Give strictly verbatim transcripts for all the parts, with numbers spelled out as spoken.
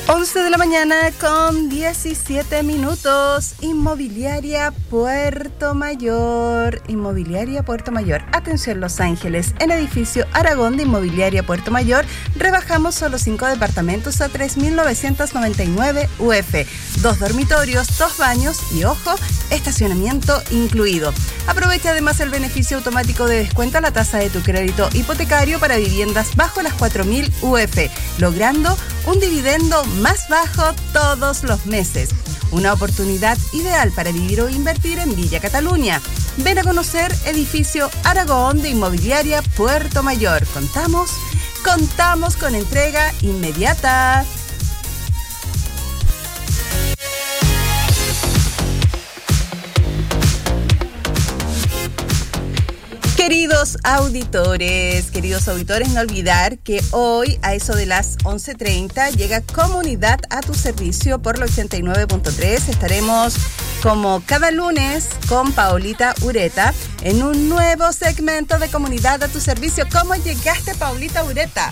once de la mañana con diecisiete minutos. Inmobiliaria Puerto Mayor. Inmobiliaria Puerto Mayor. Atención Los Ángeles. En edificio Aragón de Inmobiliaria Puerto Mayor rebajamos solo cinco departamentos a tres mil novecientos noventa y nueve U F. Dos dormitorios, dos baños y, ojo, estacionamiento incluido. Aprovecha además el beneficio automático de descuento a la tasa de tu crédito hipotecario para viviendas bajo las cuatro mil U F, logrando un dividendo más bajo todos los meses. Una oportunidad ideal para vivir o invertir en Villa Cataluña. Ven a conocer edificio Aragón de Inmobiliaria Puerto Mayor. Contamos, contamos con entrega inmediata. Queridos auditores, queridos auditores, no olvidar que hoy a eso de las once treinta llega Comunidad a tu servicio por la ochenta y nueve punto tres. Estaremos como cada lunes con Paulita Ureta en un nuevo segmento de Comunidad a tu servicio. ¿Cómo llegaste, Paulita Ureta?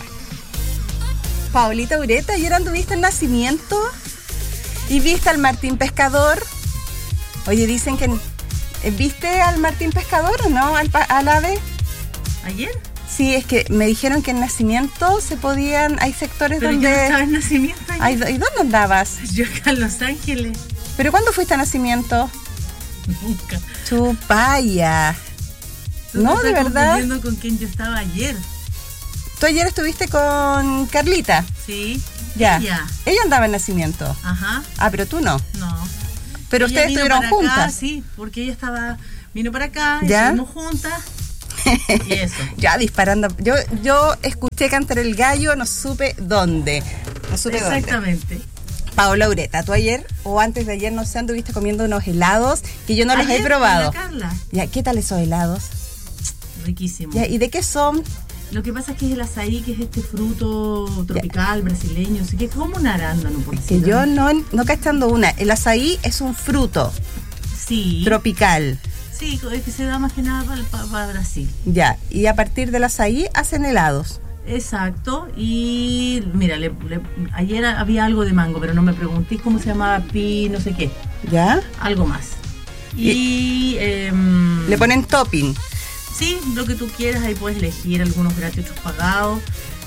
Paulita Ureta, ¿ayer anduviste en Nacimiento? ¿Y viste al Martín Pescador? Oye, dicen que... ¿Viste al Martín Pescador o no? ¿Al, al ave? ¿Ayer? Sí, es que me dijeron que en Nacimiento se podían... Hay sectores pero donde... Pero yo no estaba en Nacimiento ayer. ¿Y dónde andabas? Yo acá en Los Ángeles. ¿Pero cuándo fuiste a Nacimiento? Nunca. Chupaya. No, de verdad. Estoy con quién yo estaba ayer. ¿Tú ayer estuviste con Carlita? Sí. Ya. Ella. Ella andaba en Nacimiento. Ajá. Ah, pero tú no. No. Pero ella ustedes estuvieron juntas. Acá, sí, porque ella estaba, vino para acá, ¿ya? Estuvimos juntas y eso. Ya disparando. Yo, yo escuché cantar el gallo, no supe dónde. No supe exactamente. Dónde. Paola Ureta, tú ayer o antes de ayer, no sé, anduviste comiendo unos helados que yo no ayer, los he probado. Con la Carla. Ya, ¿qué tal esos helados? Riquísimo. Ya, ¿y de qué son? Lo que pasa es que es el azaí, que es este fruto tropical, ya. brasileño, así que es como un arándano. Por que yo no, no cachando una. El azaí es un fruto. Sí. Tropical. Sí, es que se da más que nada para, para, para Brasil. Ya, y a partir del azaí hacen helados. Exacto, y mira, le, le, ayer había algo de mango, pero no me pregunté cómo se llamaba, pi, no sé qué. ¿Ya? Algo más. Y... y eh, le ponen topping. Sí, lo que tú quieras, ahí puedes elegir algunos gratis, otros pagados.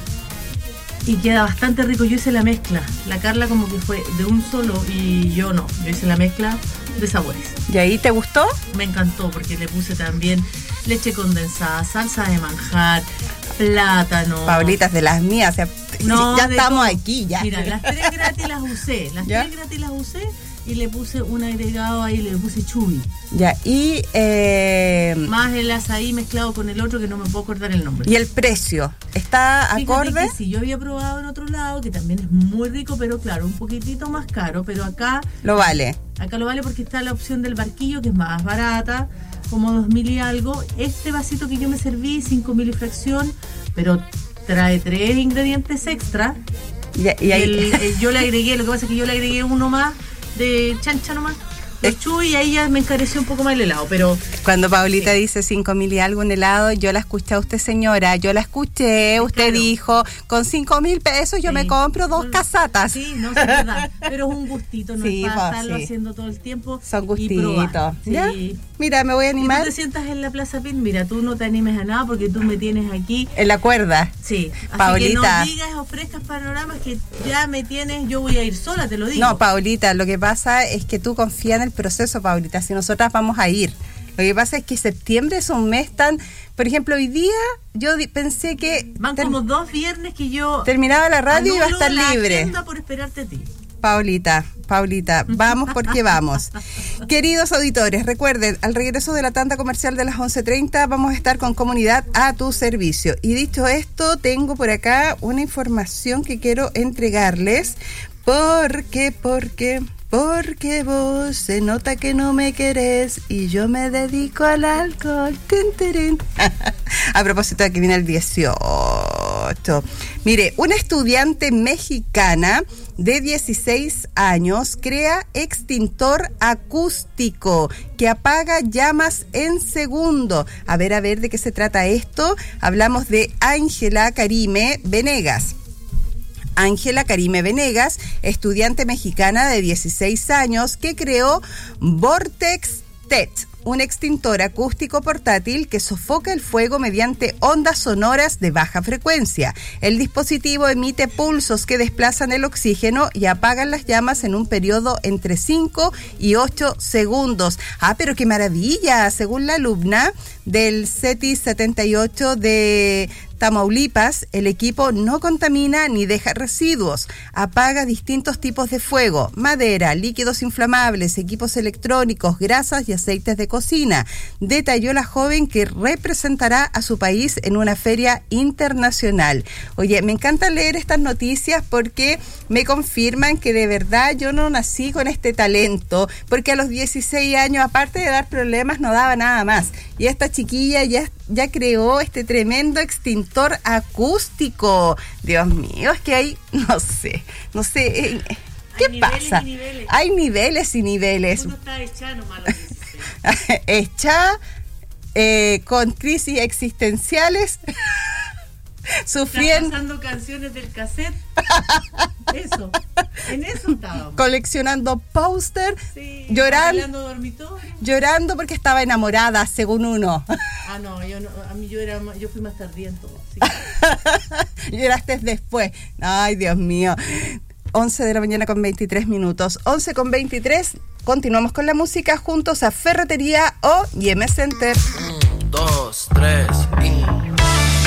Y queda bastante rico. Yo hice la mezcla. La Carla como que fue de un solo y yo no. Yo hice la mezcla de sabores. ¿Y ahí te gustó? Me encantó porque le puse también leche condensada, salsa de manjar, plátano. Paulitas de las mías. O sea, no, ya estamos todo. Aquí. ya. Mira, las tres gratis las usé. Las ¿Ya? tres gratis las usé. Y le puse un agregado ahí, le puse chubi. Ya, y... Eh, más el azaí mezclado con el otro que no me puedo acordar el nombre. ¿Y el precio? ¿Está Fíjate acorde? Que sí, yo había probado en otro lado, que también es muy rico, pero claro, un poquitito más caro, pero acá... Lo vale. Acá lo vale porque está la opción del barquillo, que es más barata, como dos mil y algo. Este vasito que yo me serví, cinco mil y fracción, pero trae tres ingredientes extra. Y, y ahí... el, el, yo le agregué, lo que pasa es que yo le agregué uno más, de chancha nomás, de chuy, y ahí ya me encareció un poco más el helado, pero... Cuando Paulita sí. dice cinco mil y algo en helado, yo la escuché a usted, señora, yo la escuché, usted claro. dijo, con cinco mil pesos yo sí. me compro dos casatas. Sí, no, es verdad, pero es un gustito, no sí, es para pues, estarlo sí. haciendo todo el tiempo. Son gustitos. Sí. ¿Ya? Mira, me voy a animar. Y tú te sientas en la Plaza Pin, mira, tú no te animes a nada porque tú me tienes aquí. En la cuerda. Sí, así Paulita. que no digas, ofrezcas panoramas que ya me tienes, yo voy a ir sola, te lo digo. No, Paulita, lo que pasa es que tú confías en el proceso, Paulita, si nosotras vamos a ir. Lo que pasa es que septiembre es un mes tan... Por ejemplo, hoy día yo pensé que... Van ter- como dos viernes que yo... Terminaba la radio y iba a estar la libre. por esperarte a ti. Paulita, Paulita, vamos porque vamos. Queridos auditores, recuerden, al regreso de la tanda comercial de las once treinta vamos a estar con Comunidad a tu servicio. Y dicho esto, tengo por acá una información que quiero entregarles. Porque, porque... Porque vos se nota que no me querés y yo me dedico al alcohol. Tin, tirin. A propósito de que viene el dieciocho. Mire, una estudiante mexicana de dieciséis años crea extintor acústico que apaga llamas en segundo. A ver, a ver, ¿de qué se trata esto? Hablamos de Ángela Karime Venegas. Ángela Karime Venegas, estudiante mexicana de dieciséis años que creó Vortex T E T, un extintor acústico portátil que sofoca el fuego mediante ondas sonoras de baja frecuencia. El dispositivo emite pulsos que desplazan el oxígeno y apagan las llamas en un periodo entre cinco y ocho segundos. Ah, pero qué maravilla. Según la alumna del CETIS setenta y ocho de Tamaulipas, el equipo no contamina ni deja residuos, apaga distintos tipos de fuego, madera, líquidos inflamables, equipos electrónicos, grasas y aceites de cocina. Detalló la joven que representará a su país en una feria internacional. Oye, me encanta leer estas noticias porque me confirman que de verdad yo no nací con este talento, porque a los dieciséis años, aparte de dar problemas, no daba nada más. Y esta chiquilla ya, ya creó este tremendo extintor acústico. Dios mío, es que hay, no sé, no sé, eh, ¿qué hay pasa? Niveles. Hay niveles y niveles. Uno está hecha nomás a los dieciséis. Hecha eh, con crisis existenciales. Sufriendo. Está pasando canciones del cassette. Eso. En eso estábamos. Coleccionando póster. Sí, llorando. Dormitorio. Llorando porque estaba enamorada, según uno. Ah, no, yo no, a mí yo era yo fui más tardía en todo. Sí. Lloraste después. Ay, Dios mío. once de la mañana con veintitrés minutos. once con veintitrés. Continuamos con la música juntos a Ferretería O y M Center. Un, dos, tres.